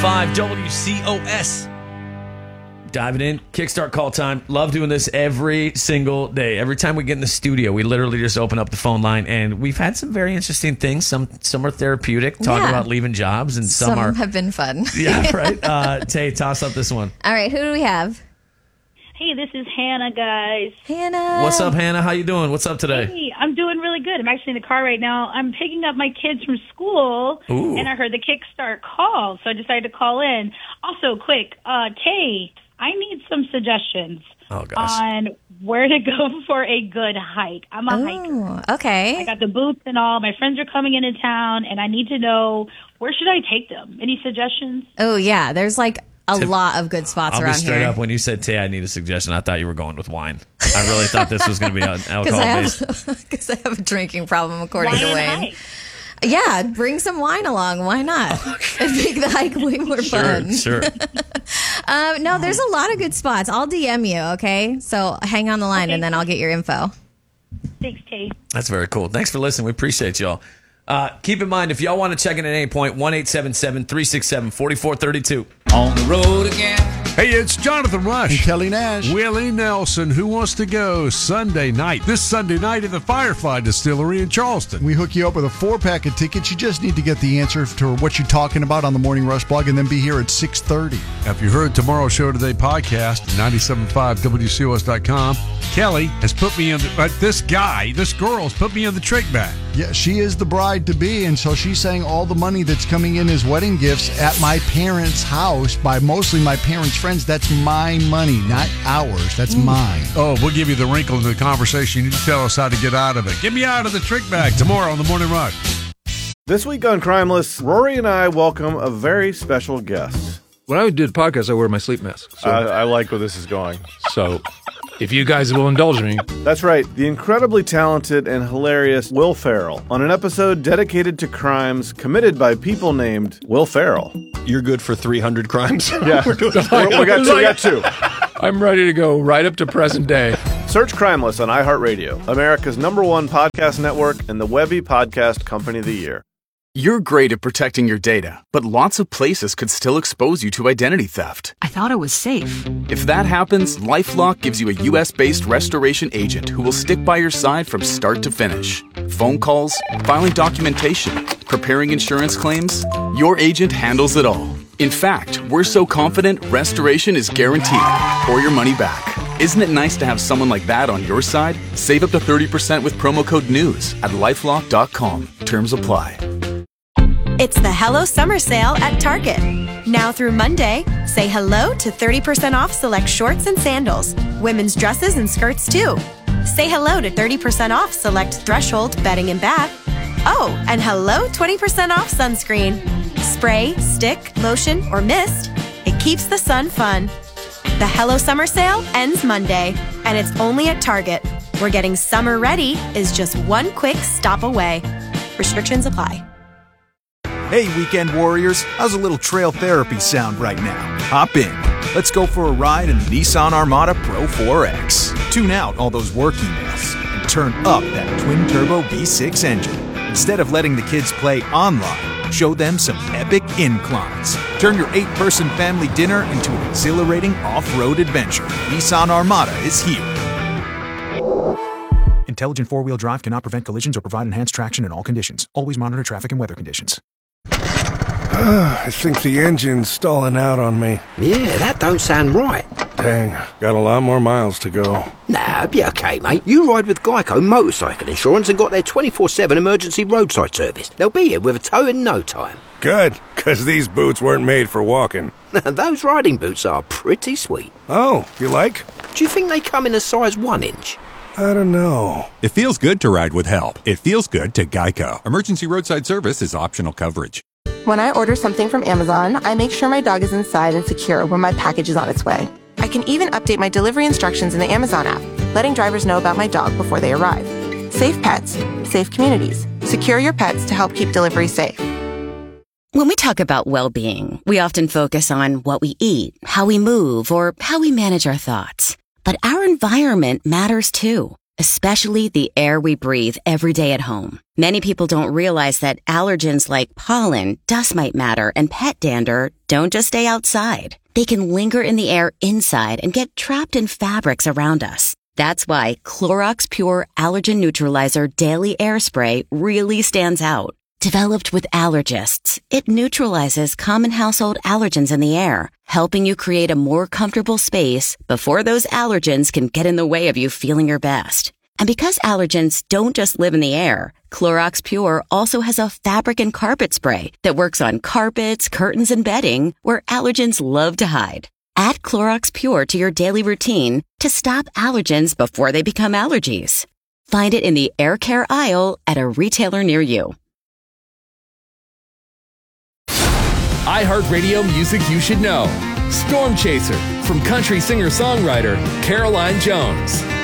97.5 WCOS. Diving in, Kickstart call time. Love doing this every single day. Every time we get in the studio, we literally just open up the phone line, and we've had some very interesting things. Some are therapeutic, talking about leaving jobs, and some have been fun. Yeah, right. Tay, toss up this one. All right, who do we have? Hey, this is Hannah, guys. Hannah. What's up, Hannah? How you doing? What's up today? Hey, I'm doing really good. I'm actually in the car right now. I'm picking up my kids from school, and I heard the Kickstart call, so I decided to call in. Also, quick, Tay, I need some suggestions on where to go for a good hike. I'm a hiker. Okay. I got the boots and all. My friends are coming into town, and I need to know, where should I take them? Any suggestions? Oh, yeah. There's like a lot of good spots around here. I'll be straight up. When you said, Tay, I need a suggestion, I thought you were going with wine. I really thought this was going to be alcohol-based. Because I have a drinking problem, according to Wayne. Yeah, bring some wine along. Why not? And make the hike way more fun. Sure. No, there's a lot of good spots. I'll DM you, okay? So hang on the line, and then I'll get your info. Thanks, Tay. That's very cool. Thanks for listening. We appreciate y'all. Keep in mind, if y'all want to check in at any point, 1-877-367-4432. On the road again. Hey, it's Jonathan Rush. And Kelly Nash. Willie Nelson, who wants to go Sunday night. This Sunday night at the Firefly Distillery in Charleston. We hook you up with a 4-pack of tickets. You just need to get the answer to what you're talking about on the Morning Rush blog and then be here at 6:30. If you heard Tomorrow's Show Today podcast, 97.5WCOS.com, Kelly has put me in this girl has put me in the trick bag. Yeah, she is the bride-to-be, and so she's saying all the money that's coming in as wedding gifts at my parents' house by mostly my parents' friends, that's my money, not ours. That's mine. Oh, we'll give you the wrinkle in the conversation. You tell us how to get out of it. Get me out of the trick bag tomorrow on the Morning Rush. This week on Crimeless, Rory and I welcome a very special guest. When I do the podcast, I wear my sleep mask. So, I like where this is going. So, if you guys will indulge me. That's right, the incredibly talented and hilarious Will Ferrell on an episode dedicated to crimes committed by people named Will Ferrell. You're good for 300 crimes? Yeah, we got two. I'm ready to go right up to present day. Search Crimeless on iHeartRadio, America's #1 podcast network and the Webby Podcast Company of the Year. You're great at protecting your data, but lots of places could still expose you to identity theft. I thought it was safe. If that happens, LifeLock gives you a U.S.-based restoration agent who will stick by your side from start to finish. Phone calls, filing documentation, preparing insurance claims, your agent handles it all. In fact, we're so confident restoration is guaranteed or your money back. Isn't it nice to have someone like that on your side? Save up to 30% with promo code NEWS at LifeLock.com. Terms apply. It's the Hello Summer Sale at Target. Now through Monday, say hello to 30% off select shorts and sandals, women's dresses and skirts too. Say hello to 30% off select Threshold bedding and bath. Oh, and hello 20% off sunscreen. Spray, stick, lotion, or mist. It keeps the sun fun. The Hello Summer Sale ends Monday, and it's only at Target, where getting summer ready is just one quick stop away. Restrictions apply. Hey, weekend warriors, how's a little trail therapy sound right now? Hop in. Let's go for a ride in the Nissan Armada Pro 4X. Tune out all those work emails and turn up that twin-turbo V6 engine. Instead of letting the kids play online, show them some epic inclines. Turn your 8-person family dinner into an exhilarating off-road adventure. Nissan Armada is here. Intelligent four-wheel drive cannot prevent collisions or provide enhanced traction in all conditions. Always monitor traffic and weather conditions. I think the engine's stalling out on me. Yeah, that don't sound right. Dang, got a lot more miles to go. Nah, it'll be okay, mate. You ride with Geico Motorcycle Insurance and got their 24/7 emergency roadside service. They'll be here with a tow in no time. Good, because these boots weren't made for walking. Those riding boots are pretty sweet. Oh, you like? Do you think they come in a size 1 inch? I don't know. It feels good to ride with help. It feels good to Geico. Emergency roadside service is optional coverage. When I order something from Amazon, I make sure my dog is inside and secure when my package is on its way. I can even update my delivery instructions in the Amazon app, letting drivers know about my dog before they arrive. Safe pets, safe communities. Secure your pets to help keep delivery safe. When we talk about well-being, we often focus on what we eat, how we move, or how we manage our thoughts. But our environment matters too, especially the air we breathe every day at home. Many people don't realize that allergens like pollen, dust mite matter, and pet dander don't just stay outside. They can linger in the air inside and get trapped in fabrics around us. That's why Clorox Pure Allergen Neutralizer Daily Air Spray really stands out. Developed with allergists, it neutralizes common household allergens in the air, helping you create a more comfortable space before those allergens can get in the way of you feeling your best. And because allergens don't just live in the air, Clorox Pure also has a fabric and carpet spray that works on carpets, curtains, and bedding where allergens love to hide. Add Clorox Pure to your daily routine to stop allergens before they become allergies. Find it in the air care aisle at a retailer near you. iHeartRadio music you should know. Storm Chaser from country singer-songwriter Caroline Jones.